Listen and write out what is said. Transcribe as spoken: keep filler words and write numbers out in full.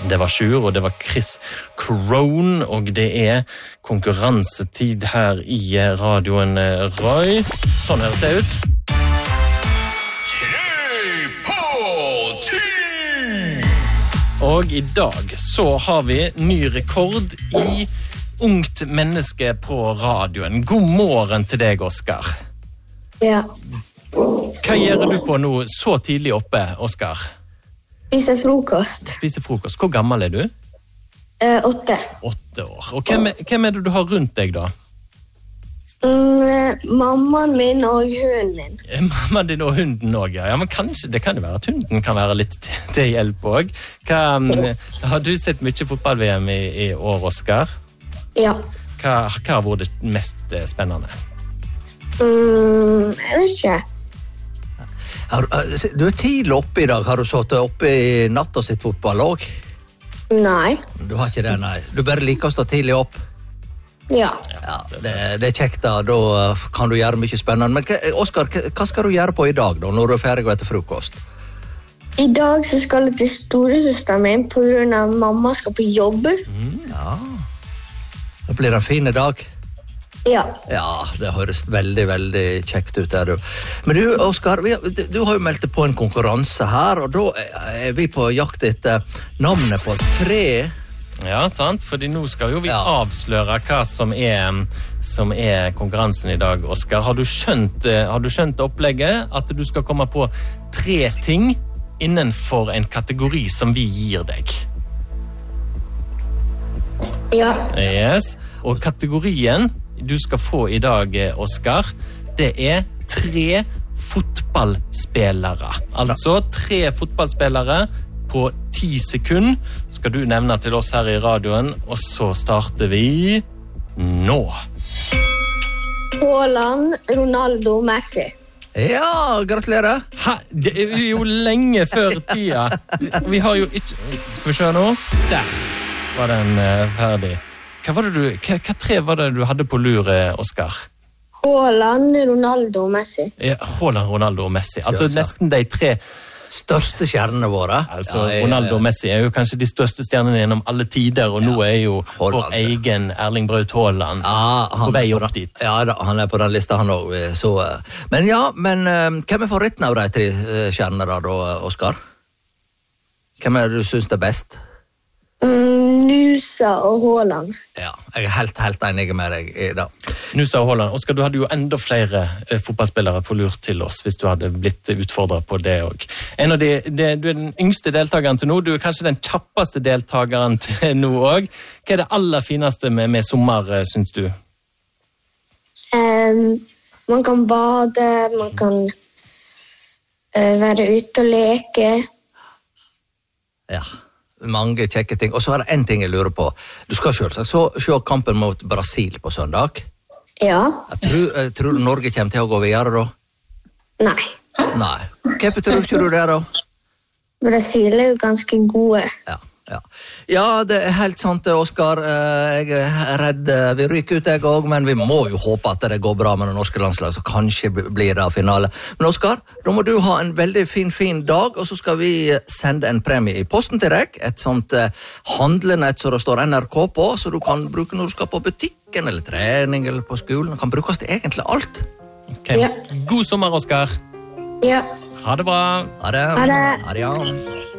Det var Sjur, og det var Chris Crone, og det er konkurransetid her i radioen, Roy. Sånn høres det ut. Tre på ti! Og i dag så har vi ny rekord i ungt menneske på radioen. God morgen til deg, Oskar. Ja. Hva gjør du på nå så tidlig oppe, Oskar? Spise frokost. Spise frokost. Hvor gammel er du? Eh, åtte. Åtte år. Og hvem er, hvem er det du har rundt deg da? Mm, mammaen min og hunden min. Mammaen din og hunden også, ja. Ja, men kanskje, det kan jo være at hunden kan være litt til, til hjelp også. Hva, har du sett mye fotball-V M i, i år, Oskar? Ja. Hva, hva har vært det mest spennende? Mm, jeg vet ikke. Du er tidlig oppe i dag. Har du satt oppe i natt og sett fotball også? Nei. Du har ikke det, nei. Du bare liker å stå tidlig opp? Ja. Ja, det, det er kjekt da. Da kan du gjøre mye spennende. Men Oskar, hva skal du gjøre på i dag da, når du er ferdig etter frokost? I dag så skal jeg til storesøsteren min på grunn av mamma skal på jobb. Mm, ja. Det blir en fin dag. Ja. Ja, det høres veldig, veldig kjekt ut der, du. Men du, Oskar, vi, du har jo meldt på en konkurranse her, og da er vi på jakt etter navnet på tre. Ja, sant, fordi nå skal jo vi Ja. avsløre hva som er, som er konkurransen i dag, Oskar. Har du skjønt, har du skjønt opplegget at du skal komme på tre ting innenfor en kategori som vi gir deg? Ja. Yes. Og kategorien du skal få i dag, Oskar, det er tre fotballspillere. Altså tre fotballspillere på ti sekunder skal du nevne til oss her i radioen, og så starter vi nå. Haaland, Ronaldo, Messi. Ja, gratulerer. Hæ? Det er jo lenge før tida. Vi har jo ikke... Skal vi se nå? Der var den uh, ferdig. Hva, var det du, hva, hva tre var det du hadde på lur, Oskar? Haaland, Ronaldo, Messi. Ja, Haaland, Ronaldo og Messi. Altså Ja, nesten de tre... Største stjernene våre. Altså, Ja, jeg- Ronaldo og Messi er jo kanskje de største stjernene gjennom alle tider, og nå er jo vår Haaland. egen Erling Braut Haaland Ja, han på vei er opp den- dit. Ja, da, han er på den lista, han også. Så, eh, men ja, men eh, hvem er favoritten av de tre eh, stjernene da, da, Oskar? Hvem er det du synes er best? Mm, Nusa og Haaland. Ja, jeg er helt, helt enig med deg i det. Nå sa Haaland, Oskar, du hadde jo enda flere eh, fotballspillere på lur til oss, hvis du hadde blitt utfordret på det også. En av de, de, du er den yngste deltakeren til nå, du er kanskje den kjappeste deltakeren til nå også. Hva er det aller fineste med, med sommer, eh, synes du? Um, man kan bade, man kan uh, være ute og leke. Ja, mange kjekke ting. Og så er det en ting jeg lurer på. Du skal selvsagt så se kampen mot Brasil på søndag. Ja. Jeg tror, jeg tror du Norge kommer til å gå videre da? Nei. Nei. Hvorfor tror ikke du det da? Brasil er jo ganske gode. Ja, ja. Ja, det er helt sant, Oskar. Jeg er redd vi ryker ut deg også, men vi må jo håpe at det går bra med det norske landslaget, så kanskje blir det finale. Men Oskar, da må du ha en veldig fin, fin dag, og så skal vi sende en premie i posten til deg, et sånt handlenett som det står N R K på, så du kan bruke når du skal på butikken, eller trening, eller på skolen. Det kan brukes til egentlig alt. Okay. Ja. God sommer, Oskar. Ja. Ha det bra. Ha det. Ha det. Ha det, ja.